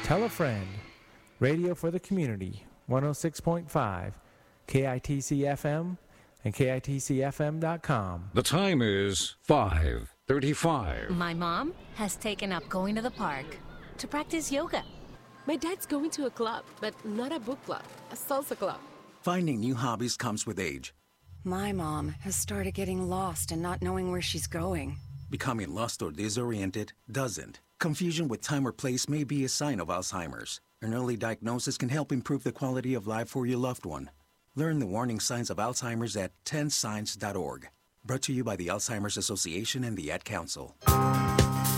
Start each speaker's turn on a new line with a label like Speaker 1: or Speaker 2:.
Speaker 1: Tell a friend. Radio for the community, 106.5, KITC FM and KITCFM.com.
Speaker 2: The time is 5:35.
Speaker 3: My mom has taken up going to the park to practice yoga.
Speaker 4: My dad's going to a club, but not a book club, a salsa club.
Speaker 5: Finding new hobbies comes with age.
Speaker 6: My mom has started getting lost and not knowing where she's going.
Speaker 5: Becoming lost or disoriented doesn't. Confusion with time or place may be a sign of Alzheimer's. An early diagnosis can help improve the quality of life for your loved one. Learn the warning signs of Alzheimer's at 10signs.org. Brought to you by the Alzheimer's Association and the Ad Council.